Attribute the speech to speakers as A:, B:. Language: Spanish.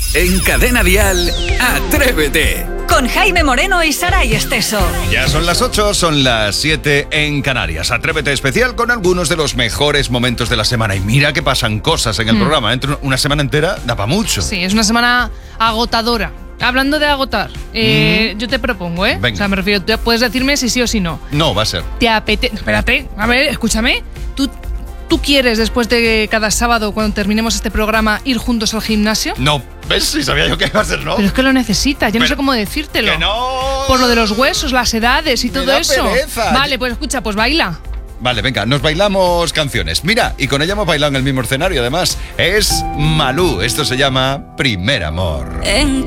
A: En Cadena Dial, Atrévete.
B: Con Jaime Moreno y Saray Esteso.
C: Ya son las 8, son las 7 en Canarias. Atrévete especial con algunos de los mejores momentos de la semana. Y mira que pasan cosas en el programa. Dentro una semana entera da para mucho.
D: Sí, es una semana agotadora. Hablando de agotar, yo te propongo,
C: Venga.
D: O sea, me refiero, tú puedes decirme si sí o si no.
C: No, va a ser.
D: ¿Te apetece? Espérate, a ver, escúchame. ¿Tú quieres, después de cada sábado, cuando terminemos este programa, ir juntos al gimnasio?
C: No, ¿ves? Si sabía yo que iba a ser no.
D: Pero es que lo necesitas, yo no
C: Pero-
D: sé cómo decírtelo.
C: ¡Que no!
D: Por lo de los huesos, las edades y
C: Me
D: todo
C: da
D: eso.
C: pereza.
D: Vale, pues escucha, pues baila.
C: Vale, venga, nos bailamos canciones. Mira, y con ella hemos bailado en el mismo escenario, además. Es Malú. Esto se llama Primer Amor.
B: En